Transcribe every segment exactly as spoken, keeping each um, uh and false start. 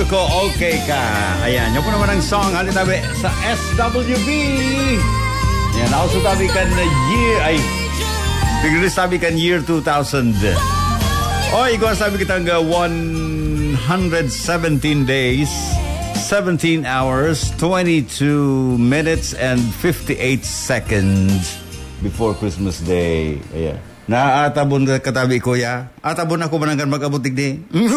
Gusto ko okay ka. Ayan, yan po naman ang song. Halin tabi sa S W B. Ayan, ako tabi kan na year, ay, bigla sabi kan year two thousand. Oy, ikaw sabi kita nga one hundred seventeen days, seventeen hours, twenty-two minutes, and fifty-eight seconds before Christmas Day. Ayan. Naatabon ka katabi ko, ya? Atabon ako mananggan mag-abutig di.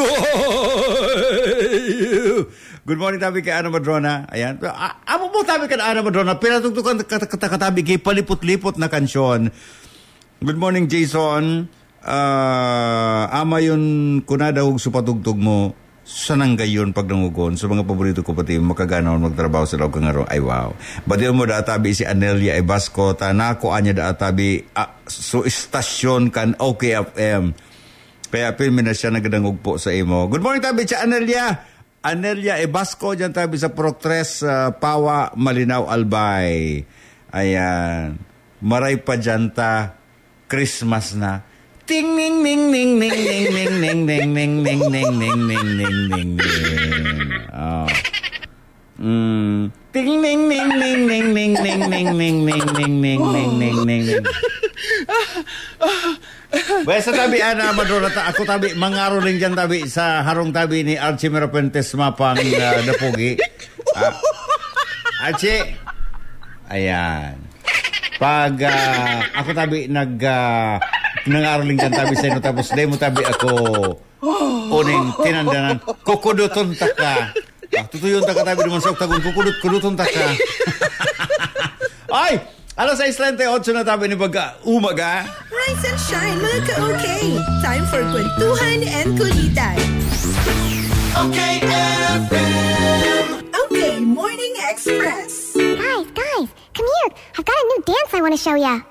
Good morning, tabi kay Ana Madrona. Ayan. Amo mo tabi kay Ana Madrona. Pinatugtukan katabi kay palipot-lipot na kansyon. Good morning, Jason. Uh, ama yun, kuna daw supatugtog mo. Sanang gayon pag nangugon sa mga paborito ko pati makaganaon magtrabaho sa loob kang araw. Ay wow. Badil mo daatabi si Anelia Ebasco, tanako anya daatabi ah, so istasyon kan O K F M. Kaya pilmin na siya nagadangog po sa imo. Good morning tabi si Anelia. Anelia Ebasco dyan tabi sa Proctres, uh, Pawa, Malinaw, Albay. Ayan. Maray pa dyan ta. Christmas na. Ting ning ning ning ning ning ning ning ning ning ning ning ning ning ning ning ning. Oh. Mm. Ting ning ning ning ning ning ning ning ning ning ning ning ning ning ning. Well, sa tabi ana Madrona ta ako tabi mangaro ning diyan tabi sa harong tabi ni Archie Merapentes mapang uh, Dapogi. Ah. Archie. Ayan. Pag uh, ako tabi nag uh, nangaroling kan tabi sa ino tapos day mo tabi ako uning tinandanan kukuduton ta ka. Ah, tutuyon ta ka tabi naman sa oktagon kukudut kuduton ta ka. Ay! Alas sa Islante, otso na tabi ni Baga umaga. Rise and shine mga ka-okay. Time for kwentuhan and kulitan. Okay F M. Okay Morning Express. Guys, guys, come here. I've got a new dance I want to show ya.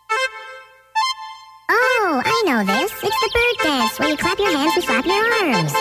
Oh, I know this. It's the bird dance, where you clap your hands and flap your arms.